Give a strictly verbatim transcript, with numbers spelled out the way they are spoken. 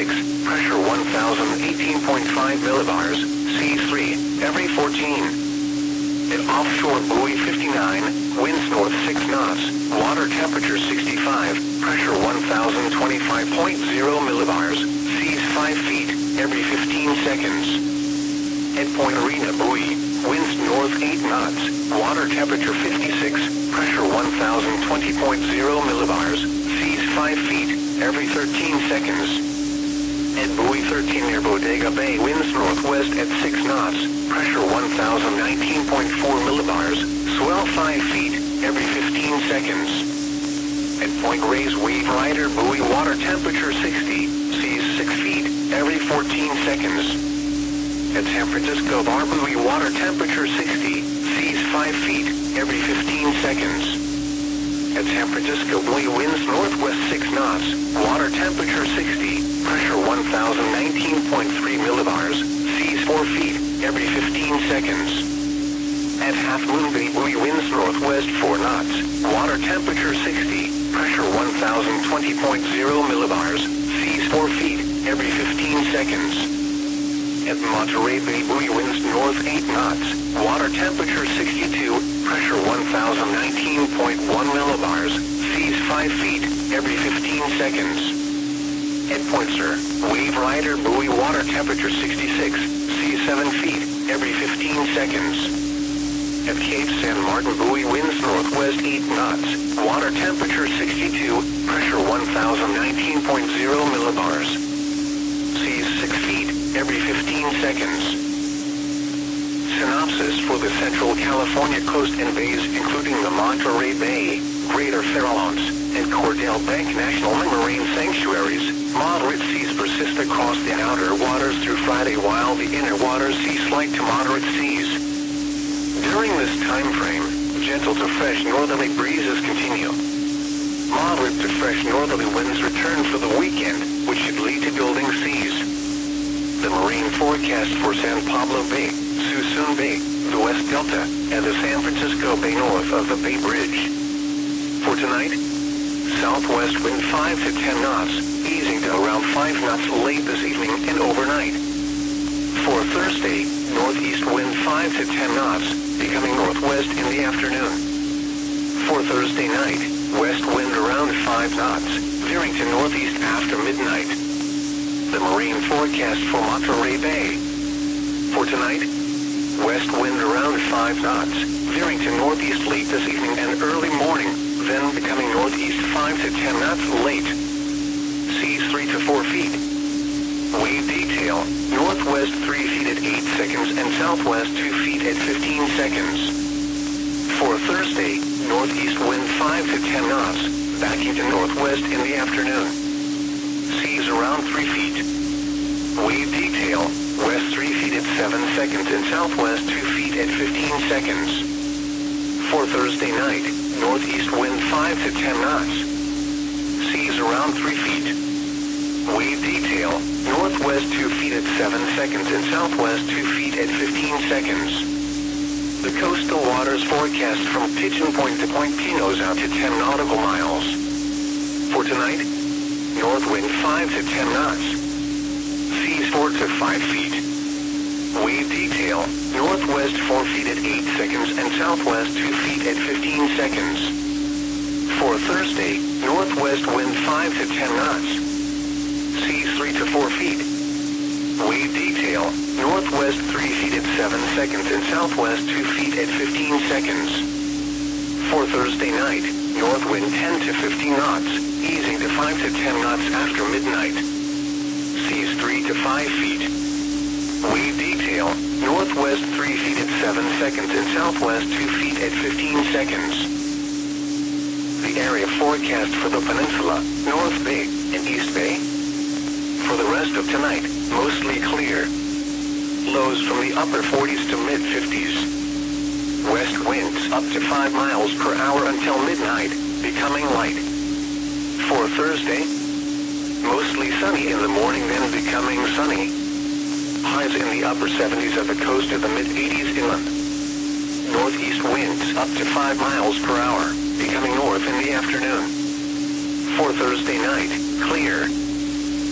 six, pressure one thousand eighteen point five millibars, seas three, every fourteen. At offshore buoy fifty-nine, winds north six knots, water temperature sixty-five, pressure one thousand twenty-five point zero millibars, seas five feet, every fifteen seconds. At Point Arena buoy, winds north eight knots, water temperature fifty-six, pressure one thousand twenty point zero millibars, seas five feet, every thirteen seconds. At buoy thirteen near Bodega Bay, winds northwest at six knots, pressure one thousand nineteen point four millibars, swell five feet, every fifteen seconds. At Point Reyes Wave Rider buoy, water temperature sixty, seas six feet, every fourteen seconds. At San Francisco Bar buoy, water temperature sixty, seas five feet, every fifteen seconds. At San Francisco buoy, winds northwest six knots, water temperature sixty, pressure one thousand nineteen point three millibars, seas four feet, every fifteen seconds. At Half Moon Bay buoy, winds northwest four knots, water temperature sixty, pressure one thousand twenty point zero millibars, seas four feet, every fifteen seconds. At Monterey Bay buoy, winds north eight knots, water temperature sixty-two, pressure one thousand nineteen point one millibars, seas five feet, every fifteen seconds. At Point Sur Wave Rider buoy, water temperature sixty-six, seas seven feet, every fifteen seconds. At Cape San Martin buoy, winds northwest eight knots, water temperature sixty-two, pressure one thousand nineteen point zero millibars, seas six feet, every fifteen seconds. Synopsis for the Central California coast and bays, including the Monterey Bay, Greater Farallones, and Cordell Bank National Marine Sanctuaries. Moderate seas persist across the outer waters through Friday, while the inner waters see slight to moderate seas. During this time frame, gentle to fresh northerly breezes continue. Moderate to fresh northerly winds return for the weekend, which should lead to building seas. The marine forecast for San Pablo Bay, Suisun Bay, the West Delta, and the San Francisco Bay north of the Bay Bridge. For tonight, southwest wind five to ten knots, easing to around five knots late this evening and overnight. For Thursday, northeast wind five to ten knots, becoming northwest in the afternoon. For Thursday night, west wind around five knots, veering to northeast after midnight. The marine forecast for Monterey Bay. For tonight, west wind around five knots, veering to northeast late this evening and early morning, then becoming northeast five to ten knots late. Seas three to four feet. Wave detail, northwest three feet at eight seconds and southwest two feet at fifteen seconds. For Thursday, northeast wind five to ten knots, backing to northwest in the afternoon. Seas around three feet. Wave detail, west three feet at seven seconds and southwest two feet at fifteen seconds. For Thursday night, northeast wind five to ten knots. Seas around three feet. Wave detail, northwest two feet at seven seconds and southwest two feet at fifteen seconds. The coastal waters forecast from Pigeon Point to Point Pinos out to ten nautical miles. For tonight, north wind five to ten knots. Seas four to five feet. Wave detail, northwest four feet at eight seconds and southwest two feet at fifteen seconds. For Thursday, northwest wind five to ten knots. Seas three to four feet. Wave detail, northwest three feet at seven seconds and southwest two feet at fifteen seconds. For Thursday night, north wind ten to fifteen knots, easing to five to ten knots after midnight. Seas three to five feet. Wave detail, northwest three feet at seven seconds and southwest two feet at fifteen seconds. The area forecast for the peninsula, North Bay and East Bay. For the rest of tonight, mostly clear. Lows from the upper forties to mid fifties. West winds up to five miles per hour until midnight, becoming light. For Thursday, mostly sunny in the morning, then becoming sunny. Highs in the upper seventies at the coast to the mid eighties inland. Northeast winds up to five miles per hour, becoming north in the afternoon. For Thursday night, clear.